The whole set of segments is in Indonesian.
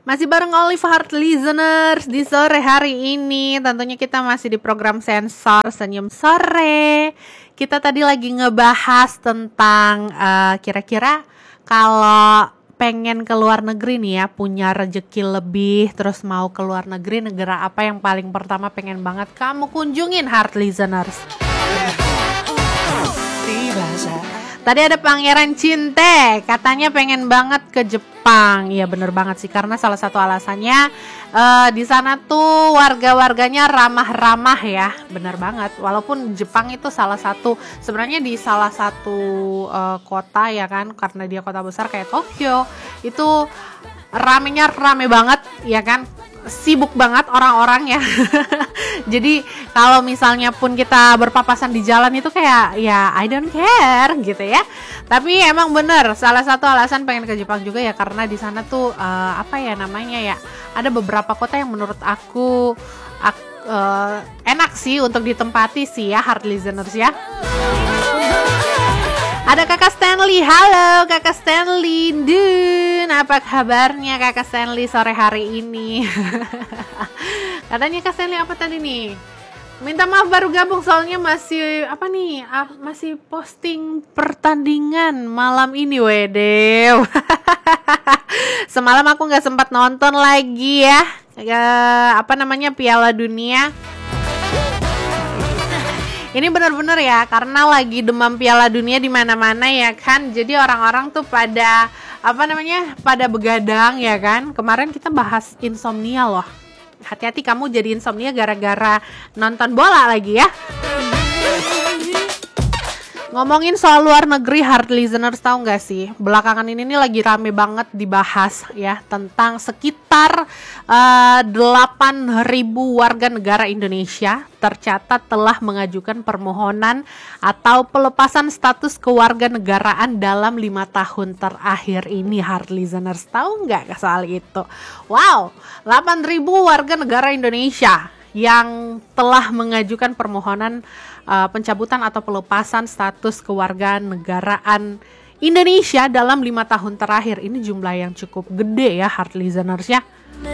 Masih bareng Olive Heart Listeners di sore hari ini. Tentunya kita masih di program Sensor Senyum Sore. Kita tadi lagi ngebahas tentang kira-kira kalau pengen ke luar negeri nih ya, punya rezeki lebih, terus mau ke luar negeri, negara apa yang paling pertama pengen banget kamu kunjungin, Heart Listeners? Tadi ada Pangeran Cinte, katanya pengen banget ke Jepang. Ya bener banget sih, karena salah satu alasannya di sana tuh warga-warganya ramah-ramah ya, bener banget. Walaupun Jepang itu salah satu, sebenarnya di salah satu kota ya kan, karena dia kota besar kayak Tokyo, itu ramenya rame banget ya kan, sibuk banget orang-orang ya. Jadi kalau misalnya pun kita berpapasan di jalan itu kayak ya I don't care gitu ya. Tapi emang bener, salah satu alasan pengen ke Jepang juga ya karena di sana tuh apa ya namanya ya, ada beberapa kota yang menurut aku enak sih untuk ditempati sih ya, Heart Listeners ya. Ada Kakak Stanley, halo Kakak Stanley, Dun, apa kabarnya Kakak Stanley sore hari ini? Katanya Kak Stanley apa tadi nih? Minta maaf baru gabung soalnya masih apa nih? Masih posting pertandingan malam ini, wedew. Semalam aku nggak sempat nonton lagi ya. Apa namanya, Piala Dunia. Ini benar-benar ya, karena lagi demam Piala Dunia di mana-mana ya kan. Jadi orang-orang tuh pada pada begadang ya kan. Kemarin kita bahas insomnia loh. Hati-hati kamu jadi insomnia gara-gara nonton bola lagi ya. Ngomongin soal luar negeri, Heart Listeners, tahu nggak sih, belakangan ini nih lagi rame banget dibahas ya tentang sekitar 8.000 warga negara Indonesia tercatat telah mengajukan permohonan atau pelepasan status kewarganegaraan dalam 5 tahun terakhir ini, Heart Listeners. Tahu nggak soal itu? Wow, 8.000 warga negara Indonesia yang telah mengajukan permohonan pencabutan atau pelepasan status kewarganegaraan Indonesia dalam 5 tahun terakhir. Ini jumlah yang cukup gede ya, Heart Listeners ya.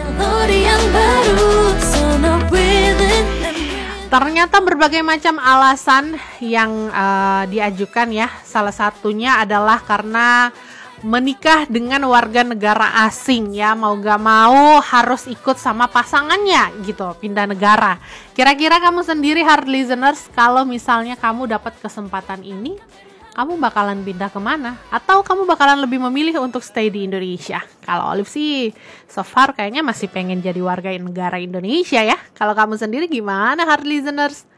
Ternyata berbagai macam alasan yang diajukan ya. Salah satunya adalah karena menikah dengan warga negara asing ya, mau gak mau harus ikut sama pasangannya gitu, pindah negara. Kira-kira kamu sendiri, Heart Listeners, kalau misalnya kamu dapat kesempatan ini, kamu bakalan pindah kemana? Atau kamu bakalan lebih memilih untuk stay di Indonesia? Kalau Olive sih so far kayaknya masih pengen jadi warga negara Indonesia ya. Kalau kamu sendiri gimana, Heart Listeners?